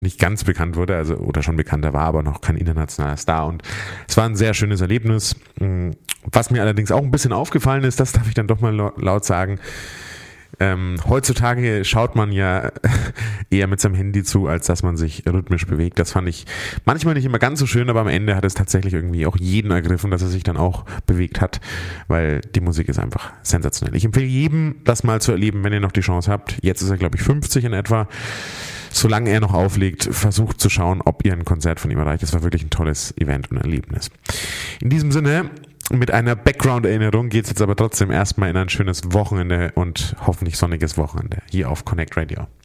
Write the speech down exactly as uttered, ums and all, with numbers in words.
nicht ganz bekannt wurde, also oder schon bekannter war, aber noch kein internationaler Star. Und es war ein sehr schönes Erlebnis. Was mir allerdings auch ein bisschen aufgefallen ist, das darf ich dann doch mal laut sagen, ähm, heutzutage schaut man ja eher mit seinem Handy zu, als dass man sich rhythmisch bewegt. Das fand ich manchmal nicht immer ganz so schön, aber am Ende hat es tatsächlich irgendwie auch jeden ergriffen, dass er sich dann auch bewegt hat, weil die Musik ist einfach sensationell. Ich empfehle jedem, das mal zu erleben, wenn ihr noch die Chance habt. Jetzt ist er, glaube ich, fünfzig in etwa. Solange er noch auflegt, versucht zu schauen, ob ihr ein Konzert von ihm erreicht. Das war wirklich ein tolles Event und Erlebnis. In diesem Sinne, mit einer Background-Erinnerung geht es jetzt aber trotzdem erstmal in ein schönes Wochenende und hoffentlich sonniges Wochenende hier auf Connect Radio.